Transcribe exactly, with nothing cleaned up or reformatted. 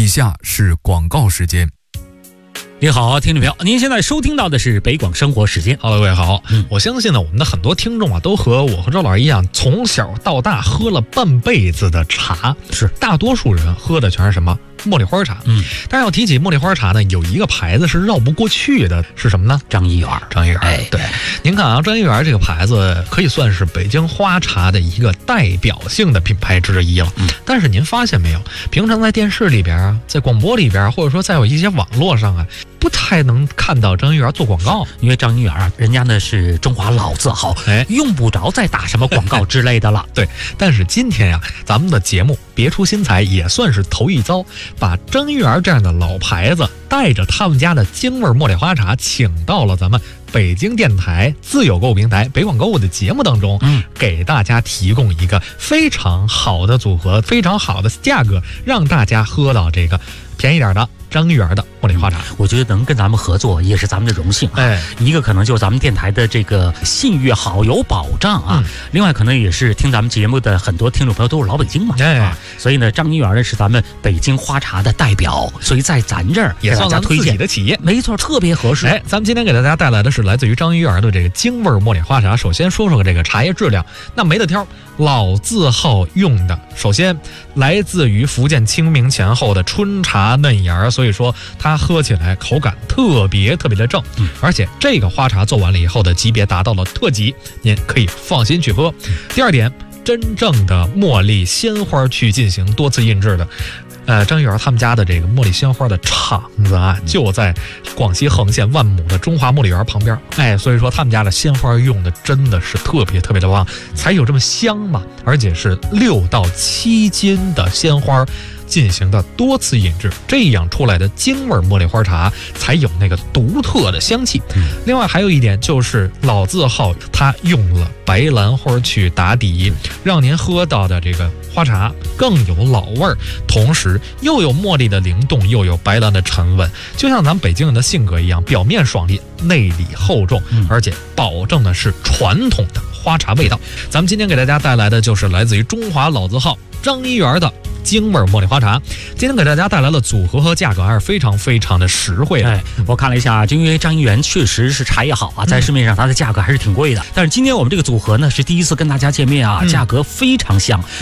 以下是广告时间。 你好，听众朋友，您现在收听到的是北广生活时间。 Hello， 各位好、 嗯。 我相信呢，我们的很多听众啊，都和我和周老师一样，从小到大喝了半辈子的茶。 是， 大多数人喝的全是什么？茉莉花茶。 嗯， 但是要提起茉莉花茶呢，有一个牌子是绕不过去的，是什么呢？ 张一元。 张一元， 哎， 对，您看啊，张一元这个牌子可以算是北京花茶的一个代表性的品牌之一了。 嗯， 但是您发现没有，平常在电视里边啊，在广播里边，或者说在有一些网络上啊，不太能看到张一元做广告， 因为张一元啊，人家呢是中华老字号， 哎， 用不着再打什么广告之类的了。 对，但是今天呀、啊，咱们的节目别出心裁，也算是头一遭，把张一元这样的老牌子带着他们家的京味茉莉花茶，请到了咱们北京电台自有购物平台北广购物的节目当中， 嗯， 给大家提供一个非常好的组合，非常好的价格，让大家喝到这个便宜点的张一元的茉莉花茶。 我觉得能跟咱们合作也是咱们的荣幸啊。 哎， 一个可能就是咱们电台的这个信誉好有保障啊、嗯，另外可能也是听咱们节目的很多听众朋友都是老北京嘛， 哎， 啊、所以呢，张一元呢是咱们北京花茶的代表，所以在咱这儿也算咱们自己的企业， 没错，特别合适。 哎，咱们今天给大家带来的是来自于张一元的这个京味茉莉花茶。首先说说这个茶叶质量，那没得挑，老字号用的，首先来自于福建清明前后的春茶嫩芽，所以说它喝起来口感特别特别的正， 嗯， 而且这个花茶做完了以后的级别达到了特级，您可以放心去喝。第二点，真正的茉莉鲜花去进行多次印制的。呃，张一元他们家的这个茉莉鲜花的厂子啊，就在广西横县万亩的中华茉莉园旁边。哎，所以说他们家的鲜花用的真的是特别特别的棒，才有这么香嘛。而且是六到七斤的鲜花进行的多次印制，这样出来的京味茉莉花茶才有那个独特的香气。 嗯、 另外还有一点就是老字号，它用了白兰花去打底，让您喝到的这个花茶更有老味儿，同时又有茉莉的灵动，又有白兰的沉稳，就像咱们北京人的性格一样，表面爽利，内里厚重， 嗯、而且保证的是传统的花茶味道。咱们今天给大家带来的就是来自于中华老字号张一元的京味茉莉花茶。今天给大家带来的组合和价格还是非常非常的实惠的。 哎，我看了一下，就因为张一元确实是茶叶好啊，在市面上它的价格还是挺贵的。嗯、但是今天我们这个组合呢是第一次跟大家见面啊，嗯、价格非常香。